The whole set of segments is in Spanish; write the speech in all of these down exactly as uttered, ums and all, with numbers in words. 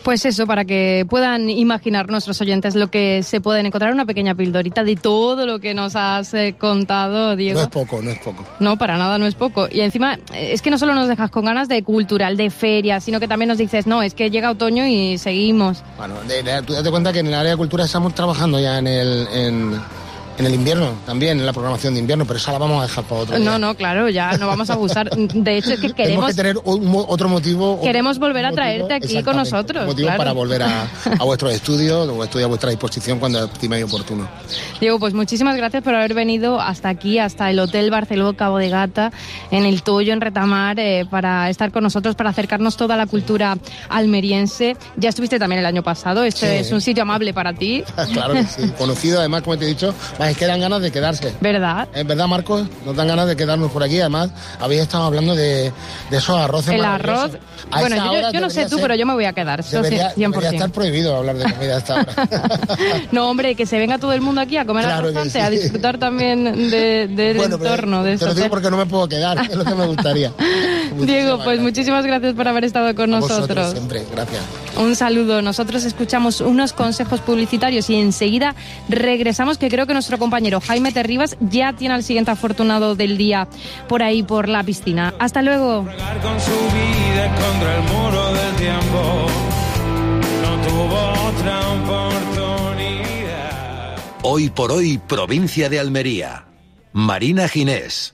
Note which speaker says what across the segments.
Speaker 1: Pues eso, para que puedan imaginar nuestros oyentes lo que se pueden encontrar, una pequeña pildorita de todo lo que nos has eh, contado, Diego.
Speaker 2: No es poco, no es poco.
Speaker 1: No, para nada no es poco. Y encima, es que no solo nos dejas con ganas de cultural, de feria, sino que también nos dices, no, es que llega otoño y seguimos.
Speaker 2: Bueno, de, de, tú date cuenta que en el área de cultura estamos trabajando ya en el... En... En el invierno, también, en la programación de invierno, pero esa la vamos a dejar para otro día.
Speaker 1: No, no, claro, ya no vamos a abusar. De hecho, es que queremos...
Speaker 2: Tenemos que tener un, otro motivo...
Speaker 1: Queremos
Speaker 2: otro
Speaker 1: volver a
Speaker 2: motivo,
Speaker 1: traerte aquí con nosotros.
Speaker 2: Un motivo
Speaker 1: claro.
Speaker 2: para volver a, a vuestros estudios, o estoy a vuestra disposición cuando estiméis oportuno.
Speaker 1: Diego, pues muchísimas gracias por haber venido hasta aquí, hasta el Hotel Barceló Cabo de Gata, en el Toyo, en Retamar, eh, para estar con nosotros, para acercarnos toda la cultura almeriense. Ya estuviste también el año pasado, este sí. Es un sitio amable para ti.
Speaker 2: Claro que sí, conocido además, como te he dicho, es que dan ganas de quedar.
Speaker 1: ¿Verdad?
Speaker 2: Es verdad, Marcos, nos dan ganas de quedarnos por aquí. Además, habéis estado hablando de, de esos arroces.
Speaker 1: El arroz. Bueno, yo, yo no sé tú, ser, pero yo me voy a quedar.
Speaker 2: Debería,
Speaker 1: cien por ciento.
Speaker 2: Debería estar prohibido hablar de comida a esta hora.
Speaker 1: No, hombre, que se venga todo el mundo aquí a comer claro arroz, sí. A disfrutar también de, del bueno, entorno. De
Speaker 2: te lo digo porque no me puedo quedar, es lo que me gustaría.
Speaker 1: Diego, pues gracias. Muchísimas gracias por haber estado con a nosotros.
Speaker 2: Vosotros, siempre, gracias.
Speaker 1: Un saludo. Nosotros escuchamos unos consejos publicitarios y enseguida regresamos, que creo que nuestro compañero Jaime Terribas ya tiene al siguiente afortunado del día por ahí, por la piscina. Hasta luego.
Speaker 3: Con su vida contra el muro del tiempo, no tuvo otra oportunidad.
Speaker 4: Hoy por hoy, provincia de Almería. Marina Ginés.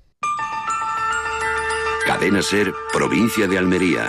Speaker 5: Cadena SER, provincia de Almería.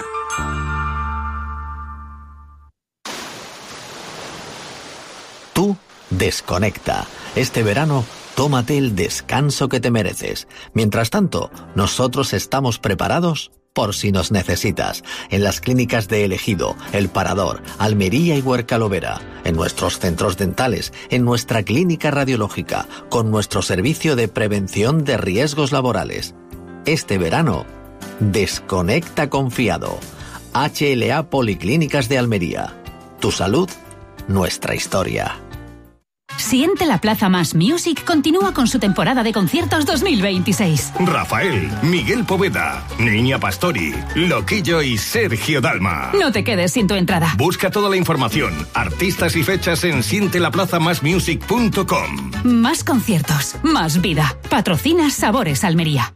Speaker 6: Tú desconecta. Este verano, tómate el descanso que te mereces. Mientras tanto, nosotros estamos preparados por si nos necesitas. En las clínicas de El Ejido, El Parador, Almería y Huercalovera, en nuestros centros dentales, en nuestra clínica radiológica, con nuestro servicio de prevención de riesgos laborales. Este verano, desconecta confiado. H L A Policlínicas de Almería. Tu salud, nuestra historia.
Speaker 7: Siente la Plaza Más Music continúa con su temporada de conciertos dos mil veintiséis.
Speaker 8: Rafael, Miguel Poveda, Niña Pastori, Loquillo y Sergio Dalma.
Speaker 7: No te quedes sin tu entrada.
Speaker 8: Busca toda la información, artistas y fechas en siente la plaza más music punto com.
Speaker 7: Más conciertos, más vida. Patrocina Sabores Almería.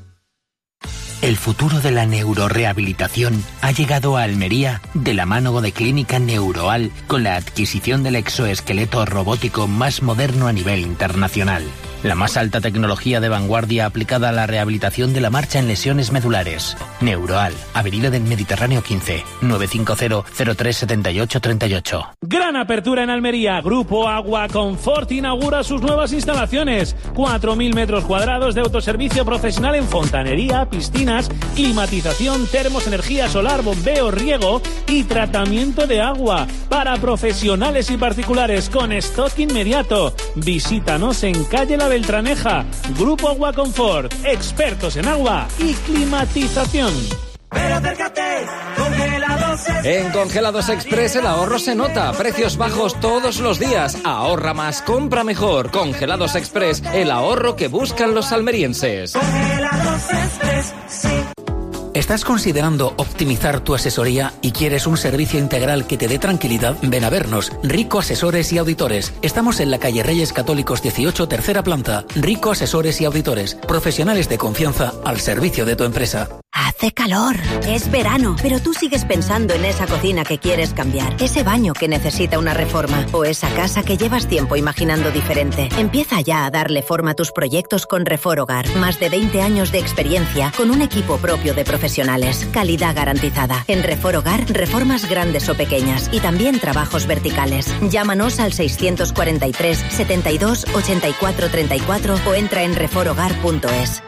Speaker 9: El futuro de la neurorehabilitación ha llegado a Almería de la mano de Clínica Neuroal, con la adquisición del exoesqueleto robótico más moderno a nivel internacional. La más alta tecnología de vanguardia aplicada a la rehabilitación de la marcha en lesiones medulares. Neuroal, Avenida del Mediterráneo quince, nueve cinco cero, cero tres siete ocho tres ocho.
Speaker 3: Gran apertura en Almería. Grupo Agua Confort inaugura sus nuevas instalaciones. cuatro mil metros cuadrados de autoservicio profesional en fontanería, piscinas, climatización, termos, energía solar, bombeo, riego y tratamiento de agua. Para profesionales y particulares con stock inmediato. Visítanos en calle La Beltraneja. Grupo Agua Confort, expertos en agua y climatización.
Speaker 10: Pero acércate, Congelados Express.
Speaker 11: En Congelados Express el ahorro se nota. Precios bajos todos los días. Ahorra más, compra mejor. Congelados Express, el ahorro que buscan los almerienses.
Speaker 10: Congelados Express, sí.
Speaker 12: ¿Estás considerando optimizar tu asesoría y quieres un servicio integral que te dé tranquilidad? Ven a vernos. Rico Asesores y Auditores. Estamos en la calle Reyes Católicos dieciocho, tercera planta. Rico Asesores y Auditores. Profesionales de confianza al servicio de tu empresa.
Speaker 13: Hace calor, es verano, pero tú sigues pensando en esa cocina que quieres cambiar, ese baño que necesita una reforma o esa casa que llevas tiempo imaginando diferente. Empieza ya a darle forma a tus proyectos con Refor Hogar. Más de veinte años de experiencia con un equipo propio de profesionales. Calidad garantizada. En Refor Hogar, reformas grandes o pequeñas y también trabajos verticales. Llámanos al seiscientos cuarenta y tres, setenta y dos, ochenta y cuatro treinta y cuatro o entra en refor hogar punto es.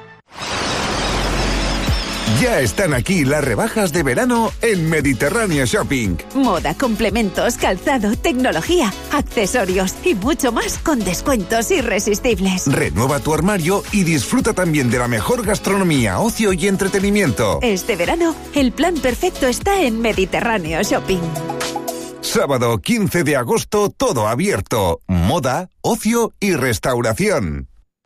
Speaker 14: Ya están aquí las rebajas de verano en Mediterráneo Shopping.
Speaker 15: Moda, complementos, calzado, tecnología, accesorios y mucho más con descuentos irresistibles.
Speaker 14: Renueva tu armario y disfruta también de la mejor gastronomía, ocio y entretenimiento.
Speaker 15: Este verano, el plan perfecto está en Mediterráneo Shopping.
Speaker 14: Sábado quince de agosto, todo abierto. Moda, ocio y restauración.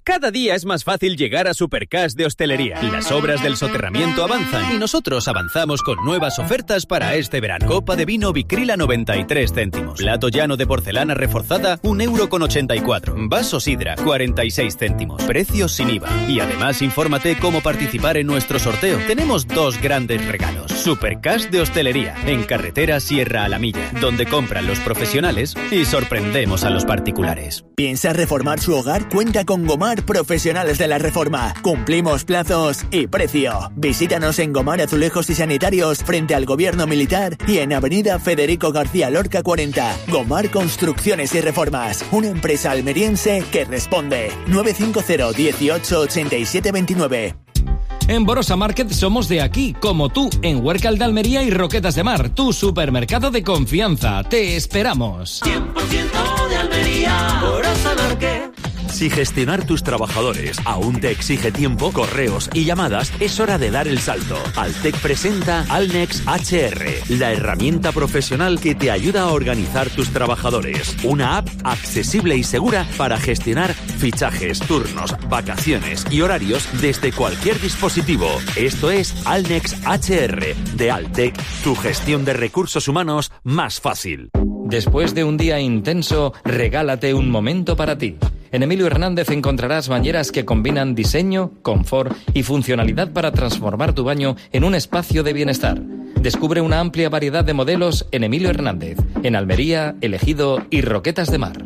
Speaker 16: Cada día es más fácil llegar a Supercash de Hostelería. Las obras del soterramiento avanzan y nosotros avanzamos con nuevas ofertas para este verano. Copa de vino Vicril a noventa y tres céntimos. Plato llano de porcelana reforzada, un euro con ochenta y cuatro. Vaso sidra, cuarenta y seis céntimos. Precios sin I V A. Y además infórmate cómo participar en nuestro sorteo. Tenemos dos grandes regalos. Supercash de Hostelería, en carretera Sierra a la Milla, donde compran los profesionales y sorprendemos a los particulares.
Speaker 17: ¿Piensa reformar su hogar? Cuenta con Gomar Profesionales de la Reforma. Cumplimos plazos y precio. Visítanos en Gomar Azulejos y Sanitarios frente al Gobierno Militar y en Avenida Federico García Lorca cuarenta. Gomar Construcciones y Reformas. Una empresa almeriense que responde. nueve cinco cero, dieciocho, ochenta y siete veintinueve.
Speaker 11: En Borosa Market somos de aquí, como tú, en Huércal de Almería y Roquetas de Mar, tu supermercado de confianza. Te esperamos.
Speaker 10: cien por ciento de Almería, Borosa Market.
Speaker 18: Si gestionar tus trabajadores aún te exige tiempo, correos y llamadas, es hora de dar el salto. Altec presenta Alnex H R, la herramienta profesional que te ayuda a organizar tus trabajadores. Una app accesible y segura para gestionar fichajes, turnos, vacaciones y horarios desde cualquier dispositivo. Esto es Alnex H R de Altec, tu gestión de recursos humanos más fácil.
Speaker 11: Después de un día intenso, regálate un momento para ti. En Emilio Hernández encontrarás bañeras que combinan diseño, confort y funcionalidad para transformar tu baño en un espacio de bienestar. Descubre una amplia variedad de modelos en Emilio Hernández, en Almería, El Ejido y Roquetas de Mar.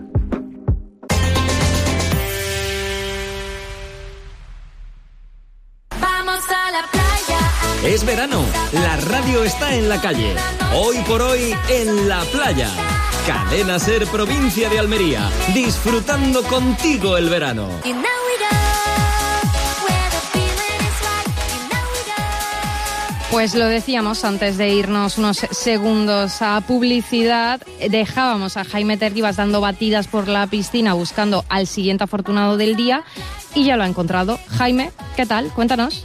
Speaker 10: Vamos a la playa.
Speaker 19: Es verano, la radio está en la calle. Hoy por hoy, en la playa. Cadena Ser Provincia de Almería, disfrutando contigo el verano.
Speaker 1: Pues lo decíamos antes de irnos unos segundos a publicidad, dejábamos a Jaime Terribas dando batidas por la piscina buscando al siguiente afortunado del día y ya lo ha encontrado. Jaime, ¿qué tal? Cuéntanos.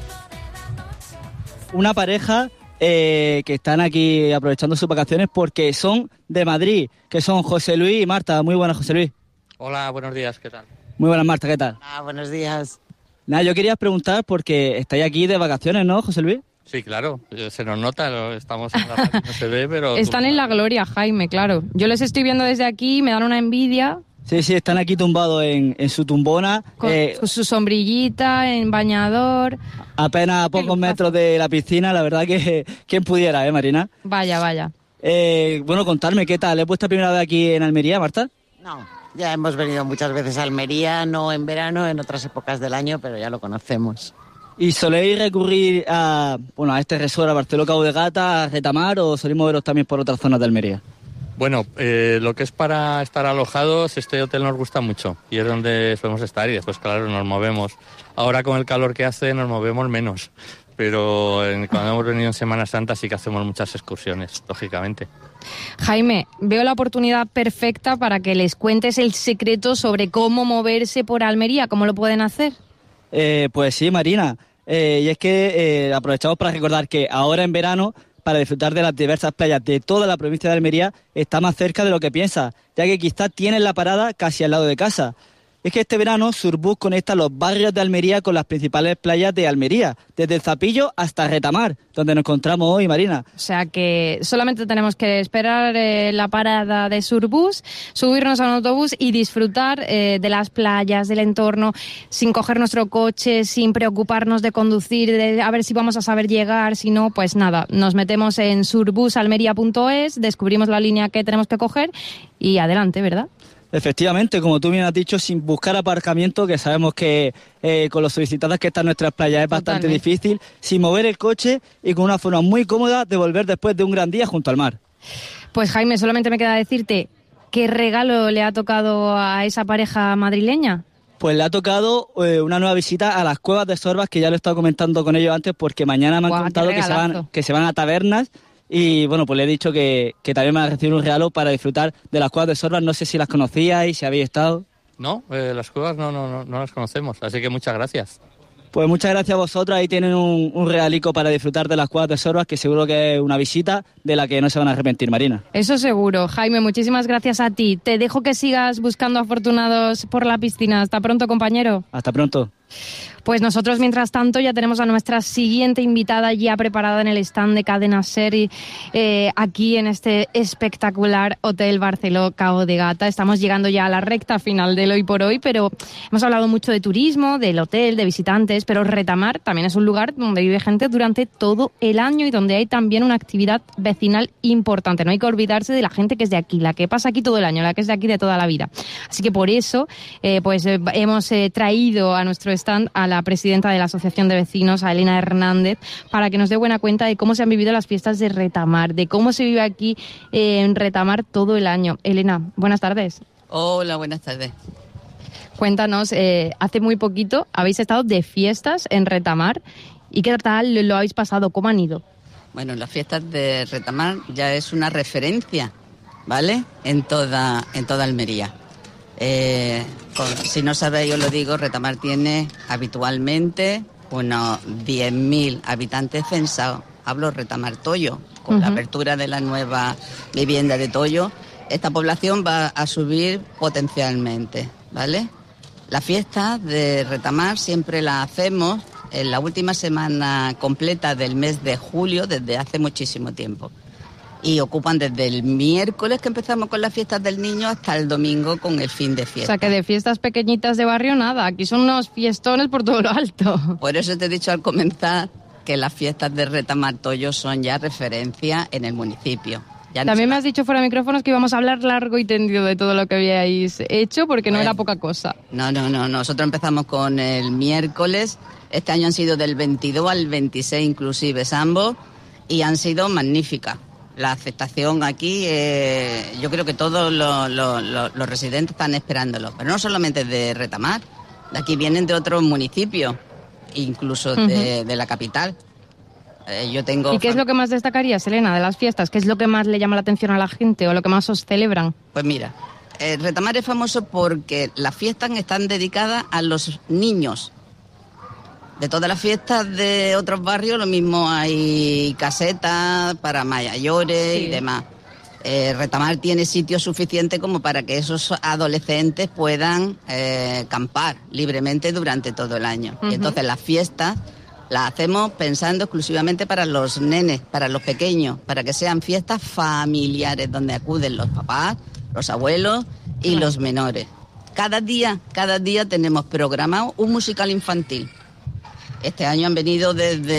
Speaker 20: Una pareja eh, que están aquí aprovechando sus vacaciones porque son de Madrid, que son José Luis y Marta. Muy buenas, José Luis.
Speaker 21: Hola, buenos días, ¿qué tal?
Speaker 20: Muy buenas, Marta, ¿qué tal?
Speaker 21: Ah, buenos días.
Speaker 20: Nada, yo quería preguntar porque estáis aquí de vacaciones, ¿no, José Luis?
Speaker 21: Sí, claro, se nos nota, estamos en la radio, no se ve, pero...
Speaker 1: Están en la gloria, Jaime, claro. Yo les estoy viendo desde aquí, me dan una envidia.
Speaker 20: Sí, sí, están aquí tumbados en, en su tumbona.
Speaker 1: Con,
Speaker 20: eh,
Speaker 1: con su sombrillita, en bañador.
Speaker 20: Apenas a pocos metros de la piscina, la verdad que quién pudiera, ¿eh, Marina?
Speaker 1: Vaya, vaya.
Speaker 20: Eh, bueno, contarme, ¿qué tal? ¿Es vuestra primera vez aquí en Almería, Marta?
Speaker 22: No, ya hemos venido muchas veces a Almería, no en verano, en otras épocas del año, pero ya lo conocemos.
Speaker 20: ¿Y soléis recurrir a, bueno, a este resort, a Barceló Cabo de Gata, a Retamar, o soléis moveros también por otras zonas de Almería?
Speaker 21: Bueno, eh, lo que es para estar alojados, este hotel nos gusta mucho y es donde solemos estar y después, claro, nos movemos. Ahora con el calor que hace nos movemos menos, pero en, cuando hemos venido en Semana Santa sí que hacemos muchas excursiones, lógicamente.
Speaker 1: Jaime, veo la oportunidad perfecta para que les cuentes el secreto sobre cómo moverse por Almería, cómo lo pueden hacer.
Speaker 20: Eh, pues sí, Marina, eh, y es que eh, aprovechamos para recordar que ahora en verano, para disfrutar de las diversas playas de toda la provincia de Almería, está más cerca de lo que piensa, ya que quizás tienes la parada casi al lado de casa. Es que este verano Surbus conecta los barrios de Almería con las principales playas de Almería, desde el Zapillo hasta Retamar, donde nos encontramos hoy, Marina.
Speaker 1: O sea que solamente tenemos que esperar eh, la parada de Surbus, subirnos a un autobús y disfrutar eh, de las playas, del entorno, sin coger nuestro coche, sin preocuparnos de conducir, de a ver si vamos a saber llegar, si no, pues nada, nos metemos en surbusalmería punto es, descubrimos la línea que tenemos que coger y adelante, ¿verdad?
Speaker 20: Efectivamente, como tú bien has dicho, sin buscar aparcamiento, que sabemos que eh, con lo solicitadas que están nuestras playas es bastante
Speaker 1: Totalmente.
Speaker 20: difícil, sin mover el coche y con una forma muy cómoda de volver después de un gran día junto al mar.
Speaker 1: Pues Jaime, solamente me queda decirte, ¿qué regalo le ha tocado a esa pareja madrileña?
Speaker 20: Pues le ha tocado eh, una nueva visita a las cuevas de Sorbas, que ya lo he estado comentando con ellos antes, porque mañana me han
Speaker 1: Guau,
Speaker 20: contado
Speaker 1: qué
Speaker 20: que se,
Speaker 1: regalazo.
Speaker 20: van, que se van a tabernas. Y bueno, pues le he dicho que, que también me han recibido un regalo para disfrutar de las cuevas de Sorbas. No sé si las conocíais, si habéis estado.
Speaker 21: No, eh, las cuevas no, no, no, no las conocemos, así que muchas gracias.
Speaker 20: Pues muchas gracias a vosotros, ahí tienen un, un regalico para disfrutar de las cuevas de Sorbas, que seguro que es una visita de la que no se van a arrepentir, Marina.
Speaker 1: Eso seguro. Jaime, muchísimas gracias a ti. Te dejo que sigas buscando afortunados por la piscina. Hasta pronto, compañero.
Speaker 20: Hasta pronto.
Speaker 1: Pues nosotros, mientras tanto, ya tenemos a nuestra siguiente invitada ya preparada en el stand de Cadena SER y, eh, aquí en este espectacular Hotel Barceló Cabo de Gata. Estamos llegando ya a la recta final del Hoy por Hoy, pero hemos hablado mucho de turismo, del hotel, de visitantes, pero Retamar también es un lugar donde vive gente durante todo el año y donde hay también una actividad vecinal importante. No hay que olvidarse de la gente que es de aquí, la que pasa aquí todo el año, la que es de aquí de toda la vida. Así que por eso eh, pues eh, hemos eh, traído a nuestro stand a la presidenta de la Asociación de Vecinos, a Elena Hernández, para que nos dé buena cuenta de cómo se han vivido las fiestas de Retamar, de cómo se vive aquí eh, en Retamar todo el año. Elena, buenas tardes.
Speaker 2: Hola, buenas tardes.
Speaker 1: Cuéntanos, eh, hace muy poquito habéis estado de fiestas en Retamar. ¿Y qué tal lo habéis pasado? ¿Cómo han ido?
Speaker 2: Bueno, las fiestas de Retamar ya es una referencia, ¿vale? En toda, en toda Almería. Eh, con, si no sabéis, os lo digo, Retamar tiene habitualmente unos diez mil habitantes censados. Hablo Retamar Toyo. Con uh-huh. la apertura de la nueva vivienda de Toyo, esta población va a subir potencialmente, ¿vale? Las fiestas de Retamar siempre las hacemos en la última semana completa del mes de julio, desde hace muchísimo tiempo. Y ocupan desde el miércoles que empezamos con las fiestas del niño hasta el domingo con el fin de fiesta.
Speaker 1: O sea, que de fiestas pequeñitas de barrio nada, aquí son unos fiestones por todo lo alto.
Speaker 2: Por eso te he dicho al comenzar que las fiestas de Retamar Toyo son ya referencia en el municipio. Ya
Speaker 1: También me has dicho fuera de micrófonos que íbamos a hablar largo y tendido de todo lo que habíais hecho, porque no bueno, era poca cosa.
Speaker 2: No, no, no, nosotros empezamos con el miércoles, este año han sido del veintidós al veintiséis inclusive ambos, y han sido magníficas. La aceptación aquí, eh, yo creo que todos los, los, los, los residentes están esperándolo, pero no solamente de Retamar, de aquí vienen de otros municipios, incluso uh-huh. de, de la capital. Eh, yo tengo...
Speaker 1: ¿Y qué es lo que más destacarías, Elena, de las fiestas? ¿Qué es lo que más le llama la atención a la gente o lo que más os celebran?
Speaker 2: Pues mira, eh, Retamar es famoso porque las fiestas están dedicadas a los niños. De todas las fiestas de otros barrios, lo mismo hay casetas para mayores sí. y demás. Eh, Retamar tiene sitios suficientes como para que esos adolescentes puedan eh, campar libremente durante todo el año. Uh-huh. Y entonces las fiestas las hacemos pensando exclusivamente para los nenes, para los pequeños, para que sean fiestas familiares donde acuden los papás, los abuelos y uh-huh. los menores. Cada día, cada día tenemos programado un musical infantil. Este año han venido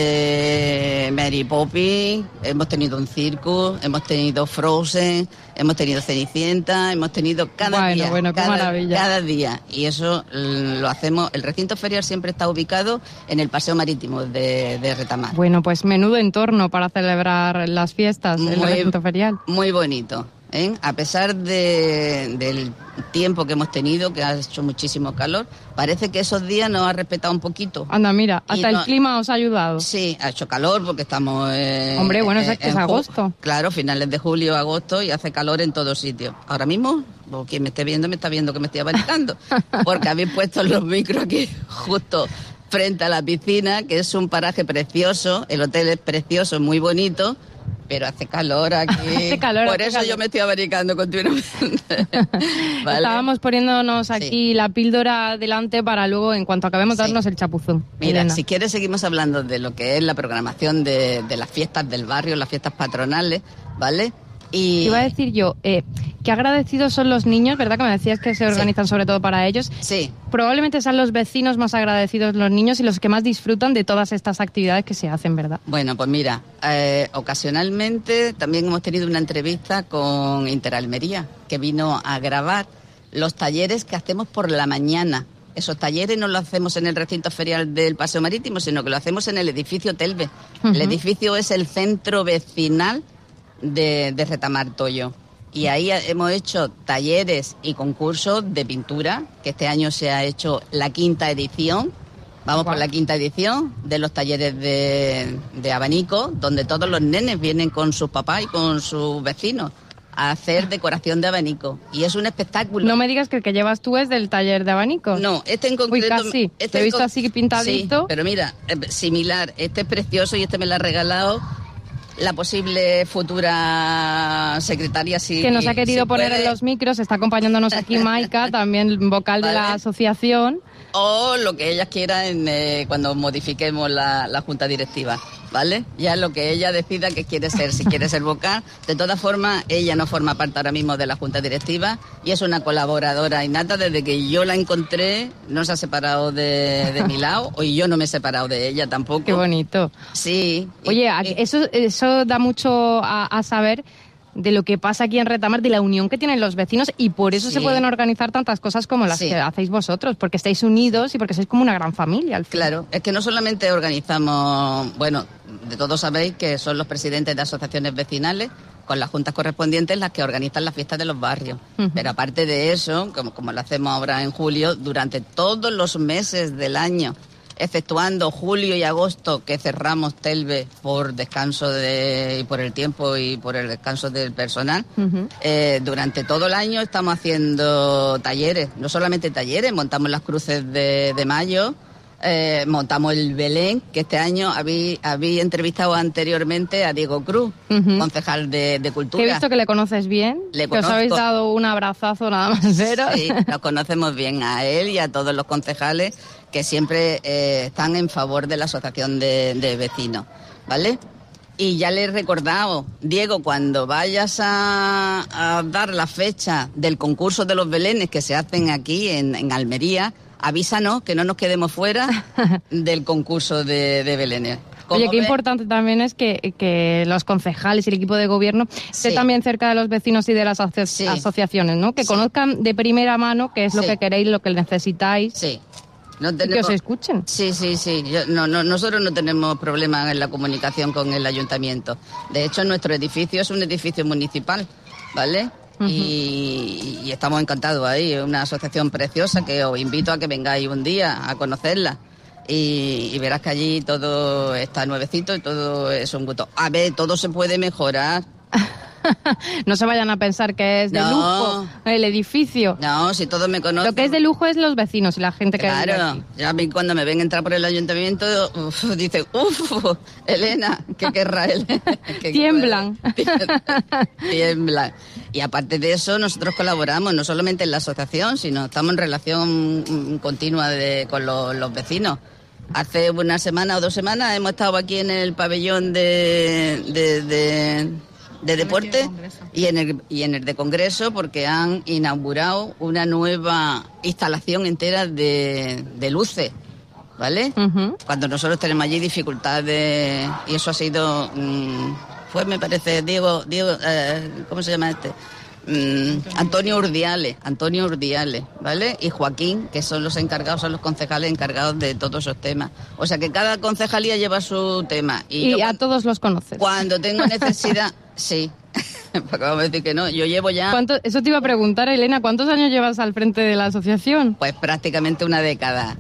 Speaker 2: desde Mary Poppins, hemos tenido un circo, hemos tenido Frozen, hemos tenido Cenicienta, hemos tenido cada
Speaker 1: bueno,
Speaker 2: día,
Speaker 1: bueno, qué
Speaker 2: cada,
Speaker 1: maravilla.
Speaker 2: cada día. Y eso lo hacemos, el recinto ferial siempre está ubicado en el paseo marítimo de, de Retamar.
Speaker 1: Bueno, pues menudo entorno para celebrar las fiestas, muy, el recinto ferial.
Speaker 2: Muy bonito. ¿Eh? A pesar de, del tiempo que hemos tenido, que ha hecho muchísimo calor, parece que esos días nos ha respetado un poquito.
Speaker 1: Anda, mira, hasta
Speaker 2: no,
Speaker 1: el clima os ha ayudado.
Speaker 2: Sí, ha hecho calor porque estamos... Eh,
Speaker 1: Hombre, bueno, es que es agosto.
Speaker 2: Claro, finales de julio, agosto, y hace calor en todos sitios. Ahora mismo, quien me esté viendo, me está viendo que me estoy abanicando, porque habéis puesto los micros aquí justo frente a la piscina, que es un paraje precioso, el hotel es precioso, muy bonito, pero hace calor aquí.
Speaker 1: Hace calor.
Speaker 2: Por
Speaker 1: hace
Speaker 2: eso
Speaker 1: calor.
Speaker 2: yo me estoy abanicando continuamente. ¿Vale?
Speaker 1: Estábamos poniéndonos aquí sí. la píldora delante para luego, en cuanto acabemos, sí. darnos el chapuzón.
Speaker 2: Mira,
Speaker 1: Elena.
Speaker 2: si quieres seguimos hablando de lo que es la programación de, de las fiestas del barrio, las fiestas patronales, ¿vale? Y...
Speaker 1: Iba a decir yo, eh, qué agradecidos son los niños, ¿verdad? Que me decías que se organizan sí. sobre todo para ellos.
Speaker 2: Sí.
Speaker 1: Probablemente sean los vecinos más agradecidos los niños y los que más disfrutan de todas estas actividades que se hacen, ¿verdad?
Speaker 2: Bueno, pues mira, eh, ocasionalmente también hemos tenido una entrevista con Interalmería, que vino a grabar los talleres que hacemos por la mañana. Esos talleres no los hacemos en el recinto ferial del Paseo Marítimo, sino que lo hacemos en el edificio Telve. Uh-huh. El edificio es el centro vecinal de, de Retamar Toyo. Y ahí hemos hecho talleres y concursos de pintura, que este año se ha hecho la quinta edición. Vamos wow. por la quinta edición de los talleres de, de abanico, donde todos los nenes vienen con sus papás y con sus vecinos a hacer decoración de abanico. Y es un espectáculo.
Speaker 1: No me digas que el que llevas tú es del taller de abanicos.
Speaker 2: No, este en concreto...
Speaker 1: Uy, casi.
Speaker 2: Este
Speaker 1: Te he visto
Speaker 2: con...
Speaker 1: así pintadito.
Speaker 2: Sí, pero mira, similar. Este es precioso y este me lo ha regalado la posible futura secretaria. Si,
Speaker 1: que nos ha querido
Speaker 2: si
Speaker 1: poner
Speaker 2: puede.
Speaker 1: En los micros. Está acompañándonos aquí Maika, también vocal ¿Vale? de la asociación.
Speaker 2: O lo que ella quiera en, eh, cuando modifiquemos la, la junta directiva, ¿vale? Ya lo que ella decida que quiere ser, si quiere ser vocal. De todas formas, ella no forma parte ahora mismo de la junta directiva y es una colaboradora innata. Desde que yo la encontré, no se ha separado de, de mi lado, y yo no me he separado de ella tampoco.
Speaker 1: Qué bonito.
Speaker 2: Sí.
Speaker 1: Oye, y, eso, eso da mucho a, a saber de lo que pasa aquí en Retamar, de la unión que tienen los vecinos, y por eso sí. se pueden organizar tantas cosas como las sí. que hacéis vosotros, porque estáis unidos y porque sois como una gran familia al fin.
Speaker 2: Claro, es que no solamente organizamos, bueno, de todos sabéis que son los presidentes de asociaciones vecinales con las juntas correspondientes las que organizan las fiestas de los barrios, uh-huh. pero aparte de eso, como, como lo hacemos ahora en julio, durante todos los meses del año, exceptuando julio y agosto, que cerramos Telve por descanso de, y por el tiempo y por el descanso del personal, uh-huh. eh, durante todo el año estamos haciendo talleres, no solamente talleres, montamos las cruces de, de mayo, eh, montamos el Belén, que este año habéis, habéis entrevistado anteriormente a Diego Cruz, uh-huh. concejal de, de Cultura.
Speaker 1: Que he visto que le conoces bien,
Speaker 2: le
Speaker 1: que
Speaker 2: conozco.
Speaker 1: Os habéis dado un abrazazo nada más cero.
Speaker 2: Sí, nos conocemos bien a él y a todos los concejales que siempre eh, están en favor de la asociación de, de vecinos, ¿vale? Y ya le he recordado, Diego, cuando vayas a, a dar la fecha del concurso de los belenes que se hacen aquí en, en Almería, avísanos que no nos quedemos fuera del concurso de, de belenes.
Speaker 1: Oye, qué ve? importante también es que, que los concejales y el equipo de gobierno sí. estén también cerca de los vecinos y de las aso- sí. asociaciones, ¿no? Que sí. conozcan de primera mano qué es sí. lo que queréis, lo que necesitáis.
Speaker 2: Sí. No tenemos...
Speaker 1: Y que os escuchen.
Speaker 2: Sí, sí, sí. Yo, no, no, nosotros no tenemos problemas en la comunicación con el ayuntamiento. De hecho, nuestro edificio es un edificio municipal, ¿vale? Uh-huh. Y, y estamos encantados ahí. Es una asociación preciosa que os invito a que vengáis un día a conocerla. Y, y verás que allí todo está nuevecito y todo es un gusto. A ver, todo se puede mejorar.
Speaker 1: No se vayan a pensar que es de
Speaker 2: no.
Speaker 1: lujo el edificio.
Speaker 2: No, si todos me conocen.
Speaker 1: Lo que es de lujo es los vecinos y la gente que
Speaker 2: claro,
Speaker 1: vive aquí.
Speaker 2: Ya a mí cuando me ven entrar por el ayuntamiento, uf, dicen, uff, Elena, ¿qué querrá él?
Speaker 1: Tiemblan.
Speaker 2: Tiemblan. Y aparte de eso, nosotros colaboramos no solamente en la asociación, sino estamos en relación continua de, con los, los vecinos. Hace una semana o dos semanas hemos estado aquí en el pabellón de... de, de de deporte y en el y en el de congreso, porque han inaugurado una nueva instalación entera de, de luces, ¿vale? Uh-huh. Cuando nosotros tenemos allí dificultades, y eso ha sido mmm, pues me parece Diego Diego eh, ¿cómo se llama este? Mm, Antonio Urdiales, Antonio Urdiales, ¿vale? Y Joaquín, que son los encargados, son los concejales encargados de todos esos temas. O sea que cada concejalía lleva su tema.
Speaker 1: Y, y yo, a cuando, todos los conoces.
Speaker 2: Cuando tengo necesidad, sí. Porque vamos a decir que no, yo llevo ya...
Speaker 1: ¿Cuánto, eso te iba a preguntar, Elena, ¿cuántos años llevas al frente de la asociación?
Speaker 2: Pues prácticamente una década.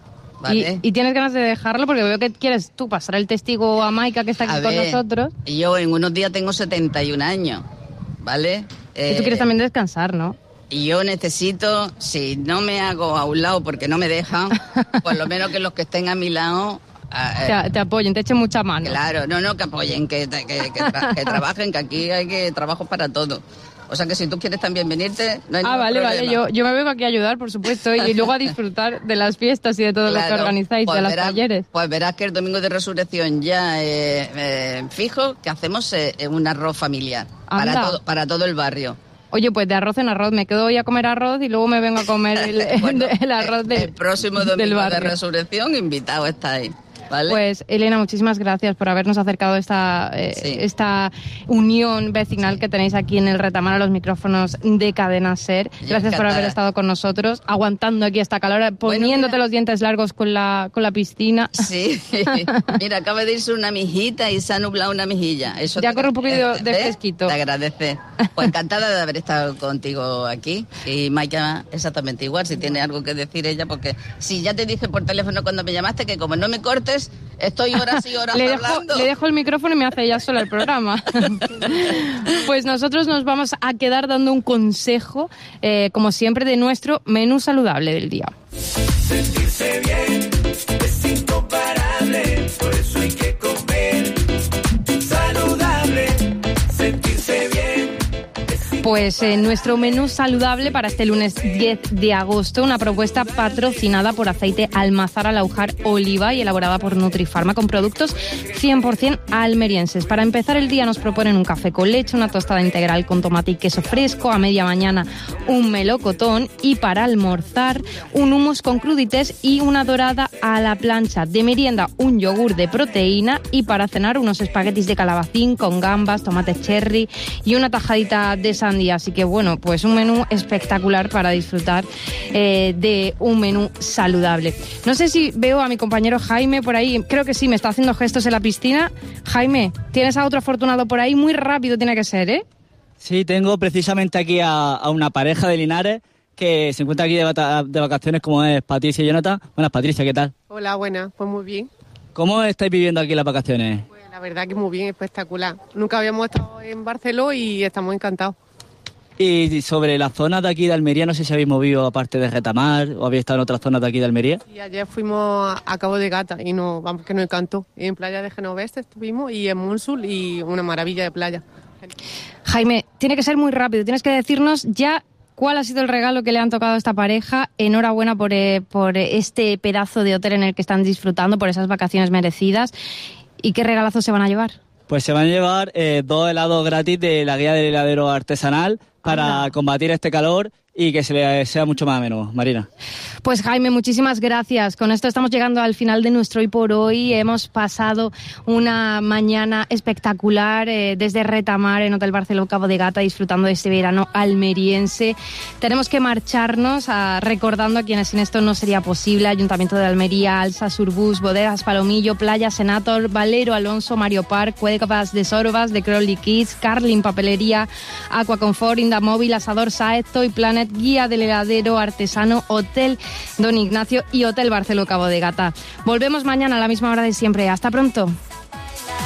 Speaker 2: ¿Vale?
Speaker 1: Y, y tienes ganas de dejarlo porque veo que quieres tú pasar el testigo a Maika, que está aquí
Speaker 2: a
Speaker 1: con
Speaker 2: ver,
Speaker 1: nosotros.
Speaker 2: Yo en unos días tengo setenta y un años, ¿vale?
Speaker 1: Y tú quieres también descansar, ¿no?
Speaker 2: Y yo necesito, si no me hago a un lado porque no me dejan, por lo menos que los que estén a mi lado...
Speaker 1: Eh, te, te apoyen, te echen mucha mano.
Speaker 2: Claro, no, no, que apoyen, que, que, que, tra- que trabajen, que aquí hay que trabajo para todo. O sea que si tú quieres también venirte, no hay
Speaker 1: ah,
Speaker 2: ningún
Speaker 1: vale,
Speaker 2: problema.
Speaker 1: vale, yo, yo me vengo aquí a ayudar, por supuesto, y luego a disfrutar de las fiestas y de todo claro, lo que organizáis, pues de los
Speaker 2: verás,
Speaker 1: talleres.
Speaker 2: Pues verás que el domingo de resurrección ya eh, eh, fijo que hacemos eh, un arroz familiar para todo, para todo el barrio.
Speaker 1: Oye, pues de arroz en arroz, me quedo hoy a comer arroz y luego me vengo a comer el,
Speaker 2: bueno,
Speaker 1: el arroz de,
Speaker 2: el próximo domingo de resurrección, invitado estáis. ¿Vale?
Speaker 1: Pues Elena, muchísimas gracias por habernos acercado esta, eh, sí. esta unión vecinal que tenéis aquí en el Retamar a los micrófonos de Cadena Ser. Gracias Encantada. por haber estado con nosotros, aguantando aquí esta calor, poniéndote bueno, los dientes largos con la, con la piscina.
Speaker 2: Sí, mira, acaba de irse una mijita y se ha nublado una mejilla. Eso
Speaker 1: ya
Speaker 2: te,
Speaker 1: corre un poquito
Speaker 2: eh,
Speaker 1: de fresquito.
Speaker 2: Te agradece. Pues encantada de haber estado contigo aquí. Y Maika exactamente igual, si tiene algo que decir ella, porque si ya te dije por teléfono cuando me llamaste que como no me cortes, ves, estoy horas y horas
Speaker 1: le dejo,
Speaker 2: hablando.
Speaker 1: Le dejo el micrófono y me hace ya sola el programa. Pues nosotros nos vamos a quedar dando un consejo, eh, como siempre, de nuestro menú saludable del día.
Speaker 10: Sentirse bien es incomparable, por eso hay que comer saludable. Sentirse bien.
Speaker 1: Pues en eh, nuestro menú saludable para este lunes diez de agosto, una propuesta patrocinada por Aceite Almazara Laujar Oliva y elaborada por Nutrifarma con productos cien por ciento almerienses. Para empezar el día nos proponen un café con leche, una tostada integral con tomate y queso fresco, a media mañana un melocotón y para almorzar un hummus con crudités y una dorada a la plancha. De merienda un yogur de proteína y para cenar unos espaguetis de calabacín con gambas, tomates cherry y una tajadita de sandía. Así que bueno, pues un menú espectacular para disfrutar eh, de un menú saludable. No sé si veo a mi compañero Jaime por ahí, creo que sí, me está haciendo gestos en la piscina. Jaime, ¿tienes a otro afortunado por ahí? Muy rápido tiene que ser, ¿eh?
Speaker 20: Sí, tengo precisamente aquí a, a una pareja de Linares que se encuentra aquí de, de vacaciones, como es Patricia y Jonathan. Buenas, Patricia, ¿qué tal?
Speaker 4: Hola, buenas, pues muy bien.
Speaker 20: ¿Cómo estáis viviendo aquí las vacaciones?
Speaker 4: Pues la verdad que muy bien, espectacular. Nunca habíamos estado en Barcelona y estamos encantados.
Speaker 20: Y sobre las zonas de aquí de Almería, no sé si habéis movido aparte de Retamar o habéis estado en otras zonas de aquí de Almería.
Speaker 4: Y ayer fuimos a Cabo de Gata y no, vamos, que nos encantó. En Playa de Genoveste estuvimos y en Monsul y una maravilla de playa.
Speaker 1: Jaime, tiene que ser muy rápido, tienes que decirnos ya cuál ha sido el regalo que le han tocado a esta pareja. Enhorabuena por, eh, por este pedazo de hotel en el que están disfrutando, por esas vacaciones merecidas. ¿Y qué regalazos se van a llevar?
Speaker 20: Pues se van a llevar eh, dos helados gratis de la guía del heladero artesanal para Anda. combatir este calor y que se le sea mucho más ameno. Marina.
Speaker 1: Pues Jaime, muchísimas gracias. Con esto estamos llegando al final de nuestro Hoy por Hoy. Hemos pasado una mañana espectacular eh, desde Retamar en Hotel Barceló Cabo de Gata, disfrutando de este verano almeriense. Tenemos que marcharnos a, recordando a quienes sin esto no sería posible: Ayuntamiento de Almería, Alsa, Surbus, Bodegas Palomillo, Playa Senator, Valero Alonso, Mario Park, Cuevas de Sorbas, de Crowley Kids, Carlin Papelería, Aqua Confort, Indamóvil, Asador Saez, Toy Planet, Guía del Heladero Artesano, Hotel Don Ignacio y Hotel Barceló Cabo de Gata. Volvemos mañana a la misma hora de siempre. Hasta pronto.